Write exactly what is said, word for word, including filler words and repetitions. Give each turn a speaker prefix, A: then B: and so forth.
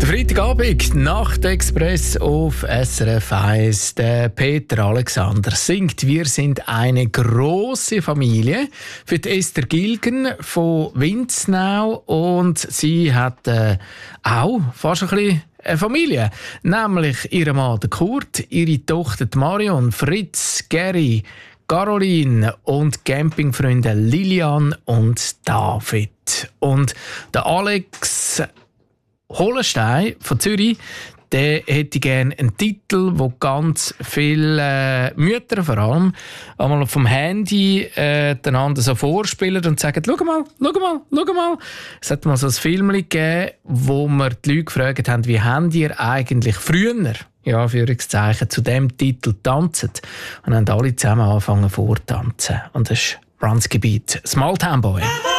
A: Freitagabend, Nachtexpress auf S R F eins. Der Peter Alexander singt «Wir sind eine grosse Familie» für die Esther Gilgen von Winznau. Und sie hat äh, auch fast ein bisschen eine Familie. Nämlich ihren Mann der Kurt, ihre Tochter die Marion, Fritz, Gary, Caroline und Campingfreunde Lilian und David. Und der Alex Holenstein von Zürich, der hätte gerne einen Titel, wo ganz viele äh, Mütter vor allem einmal vom Handy äh, einander so vorspielen und sagen: «Schau mal, schau mal, schau mal.» Es hat mal so ein Film gegeben, wo wir die Leute gefragt haben, wie habt ihr eigentlich früher, ja, Anführungszeichen, zu diesem Titel tanzt? Und dann haben alle zusammen angefangen vortanzen. Und das ist Brunsky Beat, Small Town Boy.